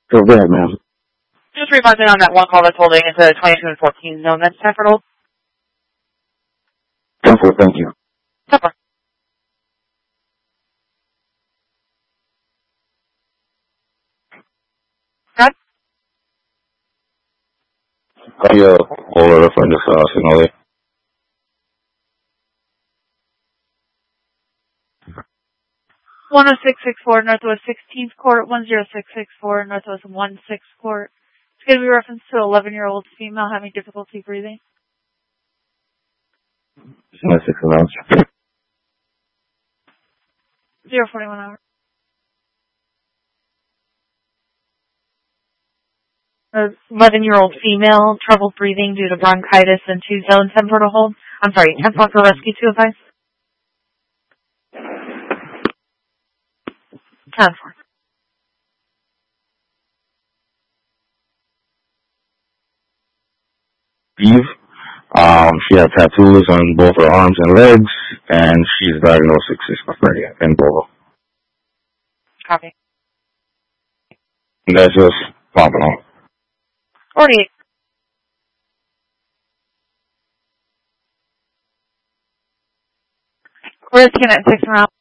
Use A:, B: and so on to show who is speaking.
A: So go ahead, ma'am.
B: Just revising on that one call that's holding. It's a 22 and 14 zone. That's Stanford hold.
A: 10-4, thank you.
B: Supper. Got
A: Over from this signal there.
B: 10664 Northwest 16th Court, 10664 Northwest 16th Court. It's going to be reference to 11-year-old female having difficulty breathing.
A: 6 allowance.
B: 041 hour. 11-year-old female, trouble breathing due to bronchitis and 2 zone 10 to hold. I'm sorry, 10 for rescue 2 advice. 10 for.
A: Eve. She had tattoos on both her arms and legs, and she's diagnosed with schizophrenia and both.
B: Copy.
A: And that's just popping on.
B: 48. Where's Connect 6 around?